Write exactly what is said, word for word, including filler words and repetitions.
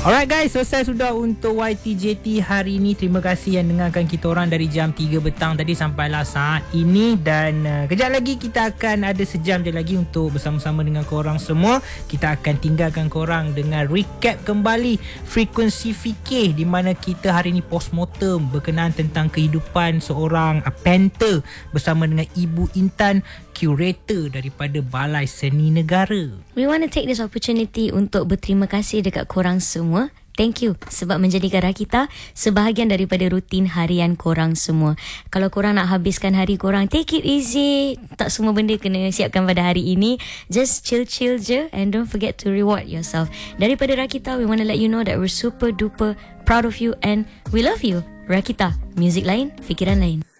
Alright guys, selesai sudah untuk Y T J T hari ini. Terima kasih yang dengarkan kita orang dari jam tiga petang tadi sampailah saat ini. Dan uh, kejap lagi kita akan ada sejam je lagi untuk bersama-sama dengan korang semua. Kita akan tinggalkan korang dengan recap kembali Frekuensi Fikir, di mana kita hari ini postmortem berkenaan tentang kehidupan seorang uh, painter bersama dengan Ibu Intan, curator daripada Balai Seni Negara. We want to take this opportunity untuk berterima kasih dekat korang semua. Thank you sebab menjadikan Rakita sebahagian daripada rutin harian korang semua. Kalau korang nak habiskan hari korang, take it easy. Tak semua benda kena siapkan pada hari ini. Just chill-chill je and don't forget to reward yourself. Daripada Rakita, we want to let you know that we're super duper proud of you and we love you. Rakita, music lain, fikiran lain.